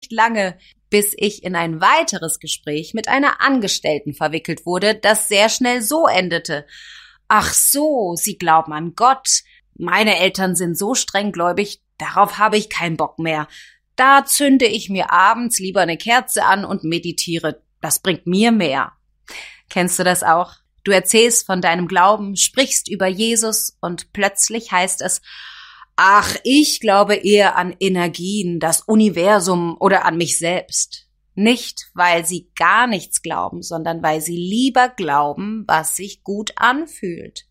nicht lange, bis ich in ein weiteres Gespräch mit einer Angestellten verwickelt wurde, das sehr schnell so endete. Ach so, Sie glauben an Gott. Meine Eltern sind so strenggläubig, darauf habe ich keinen Bock mehr. Da zünde ich mir abends lieber eine Kerze an und meditiere. Das bringt mir mehr. Kennst du das auch? Du erzählst von deinem Glauben, sprichst über Jesus und plötzlich heißt es, ach, ich glaube eher an Energien, das Universum oder an mich selbst. Nicht, weil sie gar nichts glauben, sondern weil sie lieber glauben, was sich gut anfühlt.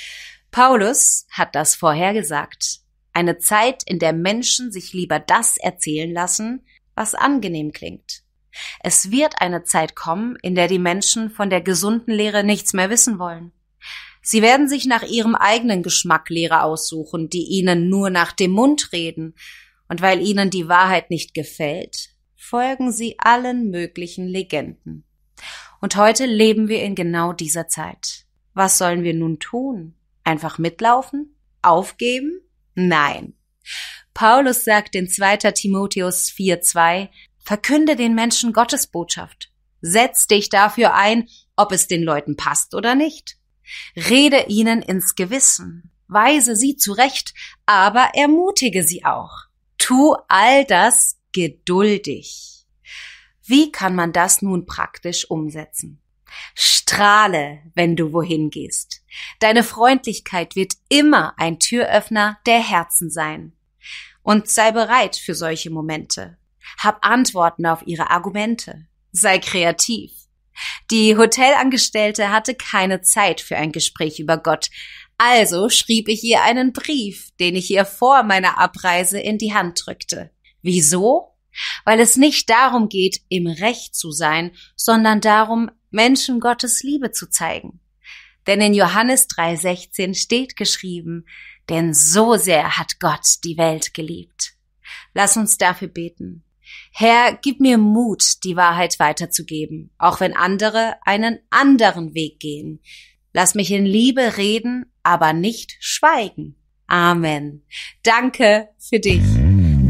Paulus hat das vorhergesagt. Eine Zeit, in der Menschen sich lieber das erzählen lassen, was angenehm klingt. Es wird eine Zeit kommen, in der die Menschen von der gesunden Lehre nichts mehr wissen wollen. Sie werden sich nach ihrem eigenen Geschmack Lehre aussuchen, die ihnen nur nach dem Mund reden. Und weil ihnen die Wahrheit nicht gefällt, folgen sie allen möglichen Legenden. Und heute leben wir in genau dieser Zeit. Was sollen wir nun tun? Einfach mitlaufen? Aufgeben? Nein. Paulus sagt in 2. Timotheus 4,2, verkünde den Menschen Gottes Botschaft. Setz dich dafür ein, ob es den Leuten passt oder nicht. Rede ihnen ins Gewissen. Weise sie zurecht, aber ermutige sie auch. Tu all das geduldig. Wie kann man das nun praktisch umsetzen? Strahle, wenn du wohin gehst. Deine Freundlichkeit wird immer ein Türöffner der Herzen sein. Und sei bereit für solche Momente. Hab Antworten auf ihre Argumente. Sei kreativ. Die Hotelangestellte hatte keine Zeit für ein Gespräch über Gott. Also schrieb ich ihr einen Brief, den ich ihr vor meiner Abreise in die Hand drückte. Wieso? Weil es nicht darum geht, im Recht zu sein, sondern darum, Menschen Gottes Liebe zu zeigen. Denn in Johannes 3,16 steht geschrieben, denn so sehr hat Gott die Welt geliebt. Lass uns dafür beten. Herr, gib mir Mut, die Wahrheit weiterzugeben, auch wenn andere einen anderen Weg gehen. Lass mich in Liebe reden, aber nicht schweigen. Amen. Danke für dich.